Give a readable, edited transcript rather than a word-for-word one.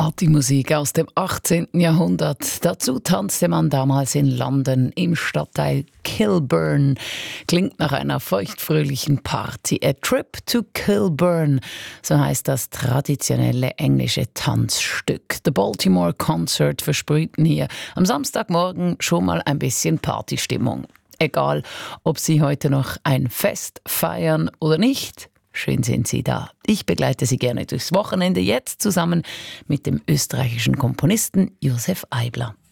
Partymusik aus dem 18. Jahrhundert. Dazu tanzte man damals in London im Stadtteil Kilburn. Klingt nach einer feuchtfröhlichen Party. A Trip to Kilburn, so heißt das traditionelle englische Tanzstück. The Baltimore Concert versprühten hier am Samstagmorgen schon mal ein bisschen Partystimmung. Egal, ob Sie heute noch ein Fest feiern oder nicht. Schön sind Sie da. Ich begleite Sie gerne durchs Wochenende, jetzt zusammen mit dem österreichischen Komponisten Josef Eibler.